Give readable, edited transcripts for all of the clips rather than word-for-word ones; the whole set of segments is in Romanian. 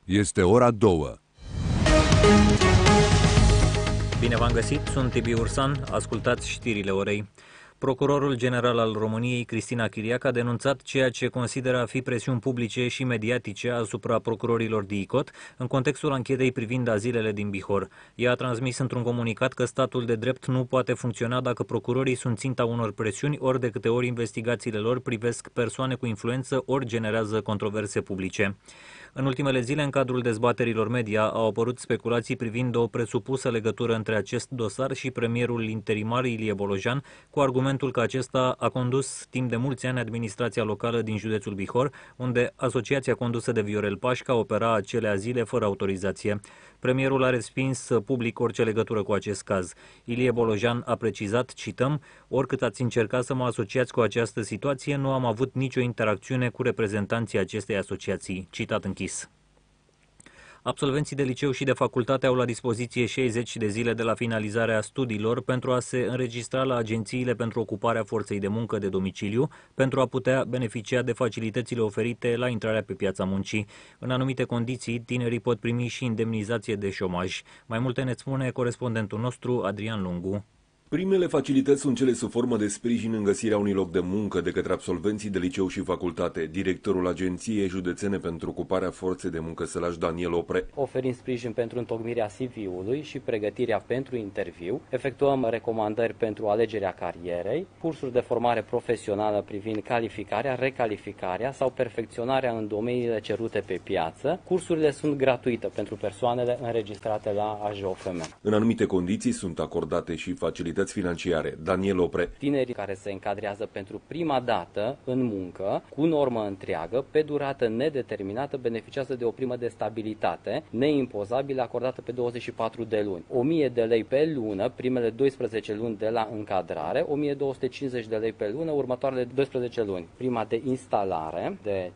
Este ora 2. Bine v-am găsit, sunt Tibi Ursan, ascultați știrile orei. Procurorul general al României, Cristina Chiriac, a denunțat ceea ce consideră a fi presiuni publice și mediatice asupra procurorilor DICOT în contextul anchetei privind azilele din Bihor. Ea a transmis într-un comunicat că statul de drept nu poate funcționa dacă procurorii sunt ținta unor presiuni, ori de câte ori investigațiile lor privesc persoane cu influență, ori generează controverse publice. În ultimele zile, în cadrul dezbaterilor media, au apărut speculații privind o presupusă legătură între acest dosar și premierul interimar Ilie Bolojan, cu argumentul că acesta a condus timp de mulți ani administrația locală din județul Bihor, unde asociația condusă de Viorel Pașca opera acele azile fără autorizație. Premierul a respins public orice legătură cu acest caz. Ilie Bolojan a precizat, cităm, oricât ați încercat să mă asociați cu această situație, nu am avut nicio interacțiune cu reprezentanții acestei asociații. Citat închis. Absolvenții de liceu și de facultate au la dispoziție 60 de zile de la finalizarea studiilor pentru a se înregistra la agențiile pentru ocuparea forței de muncă de domiciliu, pentru a putea beneficia de facilitățile oferite la intrarea pe piața muncii. În anumite condiții, tinerii pot primi și indemnizație de șomaj. Mai multe ne spune corespondentul nostru, Adrian Lungu. Primele facilități sunt cele sub formă de sprijin în găsirea unui loc de muncă de către absolvenții de liceu și facultate. Directorul Agenției Județene pentru Ocuparea Forței de Muncă, Sălaș Daniel Opre. Oferim sprijin pentru întocmirea CV-ului și pregătirea pentru interviu, efectuăm recomandări pentru alegerea carierei, cursuri de formare profesională privind calificarea, recalificarea sau perfecționarea în domeniile cerute pe piață. Cursurile sunt gratuite pentru persoanele înregistrate la AJOFM. În anumite condiții sunt acordate și facilități financiare. Daniel Opre. Tinerii care se încadrează pentru prima dată în muncă, cu normă întreagă, pe durată nedeterminată, beneficiază de o primă de stabilitate neimpozabilă acordată pe 24 de luni. 1000 de lei pe lună, primele 12 luni de la încadrare, 1250 de lei pe lună, următoarele 12 luni. Prima de instalare de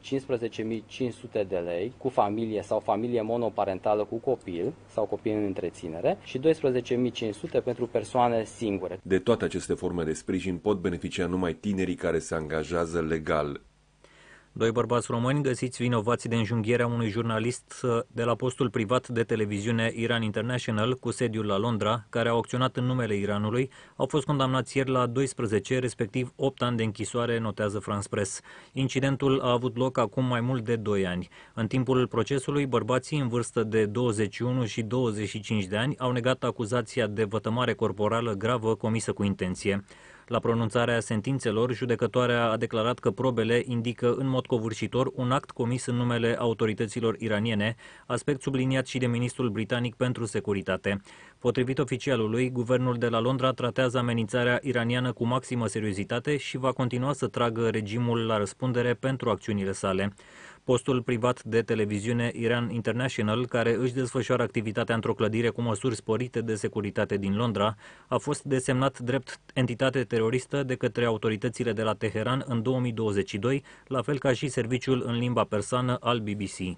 15.500 de lei cu familie sau familie monoparentală cu copil sau copil în întreținere și 12.500 pentru persoane singure. De toate aceste forme de sprijin pot beneficia numai tinerii care se angajează legal. Doi bărbați români găsiți vinovați de înjunghierea unui jurnalist de la postul privat de televiziune Iran International, cu sediul la Londra, care au acționat în numele Iranului, au fost condamnați ieri la 12, respectiv 8 ani de închisoare, notează France Press. Incidentul a avut loc acum mai mult de 2 ani. În timpul procesului, bărbații în vârstă de 21 și 25 de ani au negat acuzația de vătămare corporală gravă comisă cu intenție. La pronunțarea sentințelor, judecătoarea a declarat că probele indică în mod covârșitor un act comis în numele autorităților iraniene, aspect subliniat și de ministrul britanic pentru securitate. Potrivit oficialului, guvernul de la Londra tratează amenințarea iraniană cu maximă seriozitate și va continua să tragă regimul la răspundere pentru acțiunile sale. Postul privat de televiziune Iran International, care își desfășoară activitatea într-o clădire cu măsuri sporite de securitate din Londra, a fost desemnat drept entitate teroristă de către autoritățile de la Teheran în 2022, la fel ca și serviciul în limba persană al BBC.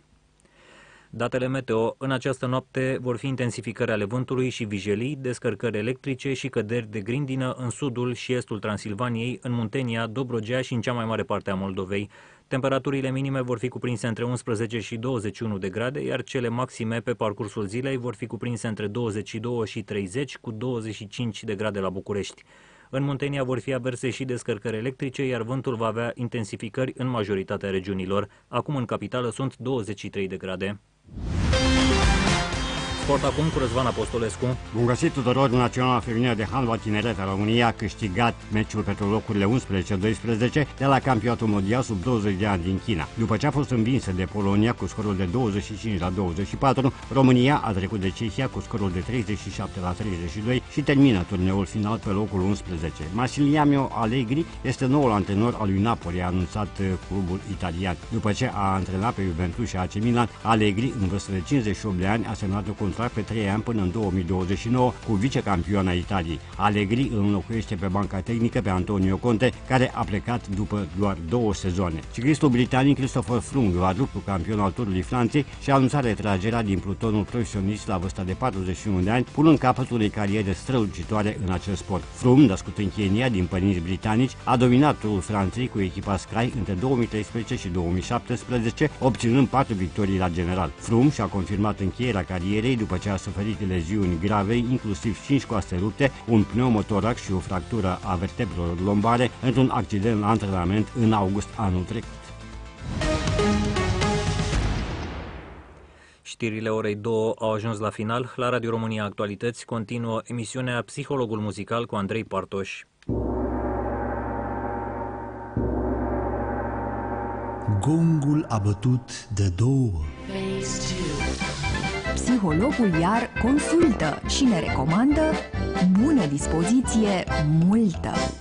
Datele meteo: în această noapte vor fi intensificări ale vântului și vijelii, descărcări electrice și căderi de grindină în sudul și estul Transilvaniei, în Muntenia, Dobrogea și în cea mai mare parte a Moldovei. Temperaturile minime vor fi cuprinse între 11 și 21 de grade, iar cele maxime pe parcursul zilei vor fi cuprinse între 22 și 30, cu 25 de grade la București. În Muntenia vor fi averse și descărcări electrice, iar vântul va avea intensificări în majoritatea regiunilor. Acum în capitală sunt 23 de grade. Sport acum cu Răzvan Apostolescu. Bun găsit tuturor! Naționala Feminină de Handbal Tineret a României a câștigat meciul pentru locurile 11-12 de la Campionatul Mondial sub 20 de ani din China. După ce a fost învinsă de Polonia cu scorul de 25-24, România a trecut de Cehia cu scorul de 37-32 și termină turneul final pe locul 11. Massimiliano Allegri este noul antrenor al lui Napoli, a anunțat clubul italian. După ce a antrenat pe Juventus și AC Milan, Allegri, în vârstă de 58 de ani, a semnat un contract contract pe 3 ani până în 2029 cu vicecampioana Italiei. Allegri îl înlocuiește pe banca tehnică pe Antonio Conte, care a plecat după doar 2 sezoane. Ciclistul britanic Christopher Froome, quadruplu campion al Turului Franței, și-a anunțat retragerea din plutonul profesionist la vârsta de 41 de ani, punând capăt unei cariere strălucitoare în acest sport. Froome, născut în Kenya din părinți britanici, a dominat Turul Franței cu echipa Sky între 2013 și 2017, obținând 4 victorii la general. Froome și-a confirmat încheierea carierei după ce a suferit leziuni grave, inclusiv 5 coaste rupte, un pneumotorax și o fractură a vertebrelor lombare într-un accident la antrenament în august anul trecut. Știrile orei 2 au ajuns la final. La Radio România Actualități continuă emisiunea Psihologul Muzical cu Andrei Partoș. Gongul a bătut de 2. Psihologul iar consultă și ne recomandă bună dispoziție multă.